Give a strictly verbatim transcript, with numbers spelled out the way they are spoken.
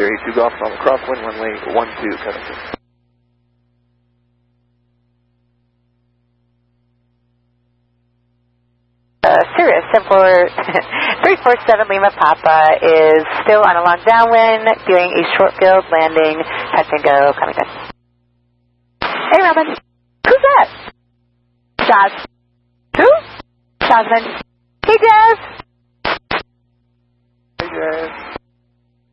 Area two Golf on the crosswind, runway one two, Covington. Uh, Sirius seven four three four seven Lima Papa is still on a long downwind, doing a short field landing, touch and go, Covington. Hey, Robin. Who's that? Jas. Who? Jasmine.